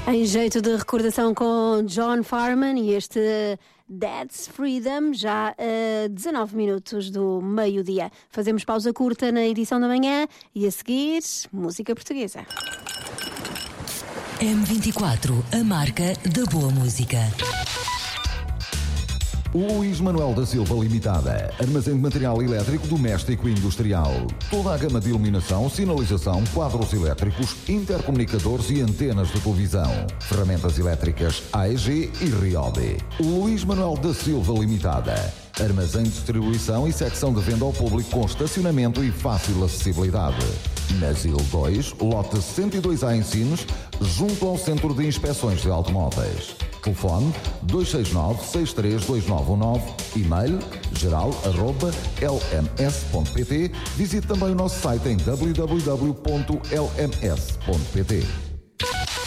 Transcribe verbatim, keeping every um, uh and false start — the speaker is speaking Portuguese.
Em jeito de recordação com John Farman e este That's Freedom, já a dezanove minutos do meio-dia. Fazemos pausa curta na edição da manhã e a seguir, música portuguesa. M vinte e quatro, a marca da boa música. Luís Manuel da Silva Limitada, armazém de material elétrico doméstico e industrial. Toda a gama de iluminação, sinalização, quadros elétricos, intercomunicadores e antenas de televisão. Ferramentas elétricas A E G e Ryobi. Luís Manuel da Silva Limitada, armazém de distribuição e secção de venda ao público com estacionamento e fácil acessibilidade. Na Zil dois, lote cento e dois A em Sines, junto ao Centro de Inspeções de Automóveis. Telefone dois seis nove, seis três dois nove um nove, e-mail geral arroba l m s ponto p t. Visite também o nosso site em w w w ponto l m s ponto p t.